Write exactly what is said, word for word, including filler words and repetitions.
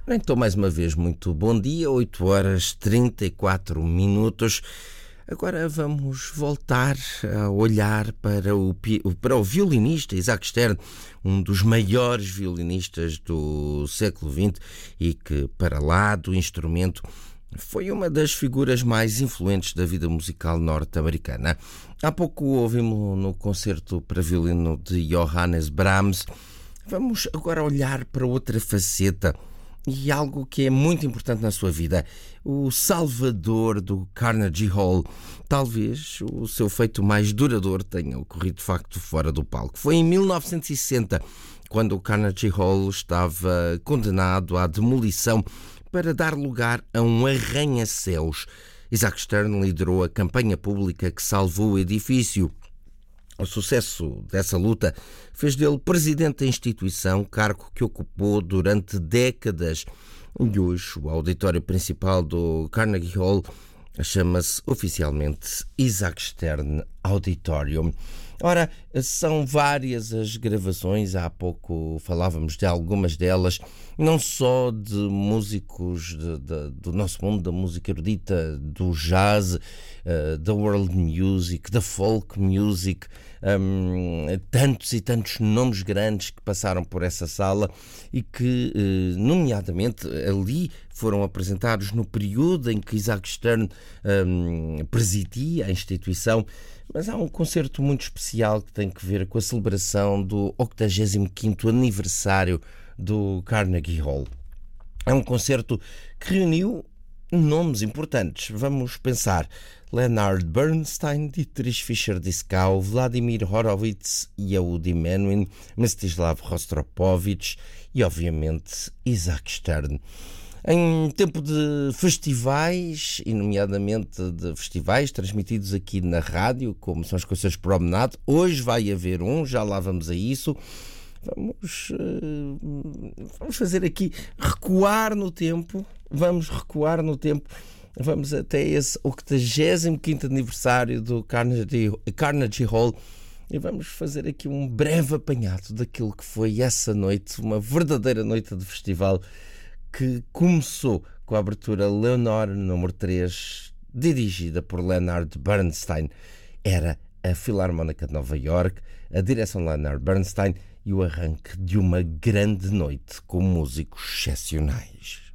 Então, mais uma vez, muito bom dia, oito horas e trinta e quatro minutos. Agora vamos voltar a olhar para o, para o violinista Isaac Stern, um dos maiores violinistas do século vinte e que, para lá do instrumento, foi uma das figuras mais influentes da vida musical norte-americana. Há pouco ouvimos no concerto para violino de Johannes Brahms. Vamos agora olhar para outra faceta e algo que é muito importante na sua vida, o Salvador do Carnegie Hall. Talvez o seu feito mais duradouro tenha ocorrido de facto fora do palco. Foi em mil novecentos e sessenta, quando o Carnegie Hall estava condenado à demolição para dar lugar a um arranha-céus. Isaac Stern liderou a campanha pública que salvou o edifício. O sucesso dessa luta fez dele presidente da instituição, cargo que ocupou durante décadas. E hoje o auditório principal do Carnegie Hall chama-se oficialmente Isaac Stern Auditorium. Ora, são várias as gravações, há pouco falávamos de algumas delas, não só de músicos de, de, do nosso mundo, da música erudita, do jazz, uh, da world music, da folk music, um, tantos e tantos nomes grandes que passaram por essa sala e que, uh, nomeadamente, ali foram apresentados no período em que Isaac Stern um, presidia a instituição. Mas há um concerto muito especial que tem que ver com a celebração do octogésimo quinto aniversário do Carnegie Hall. É um concerto que reuniu nomes importantes. Vamos pensar: Leonard Bernstein, Dietrich Fischer-Dieskau, Vladimir Horowitz, Yehudi Menuhin, Mstislav Rostropovich e, obviamente, Isaac Stern. Em tempo de festivais, e nomeadamente de festivais transmitidos aqui na rádio, como são as Coisas Promenade, hoje vai haver um, já lá vamos a isso. Vamos, uh, vamos fazer aqui, recuar no tempo, vamos recuar no tempo, vamos até esse octogésimo quinto aniversário do Carnegie, Carnegie Hall e vamos fazer aqui um breve apanhado daquilo que foi essa noite, uma verdadeira noite de festival, que começou com a abertura Leonore número três, dirigida por Leonard Bernstein. Era a Filarmónica de Nova Iorque, a direção de Leonard Bernstein e o arranque de uma grande noite com músicos excepcionais.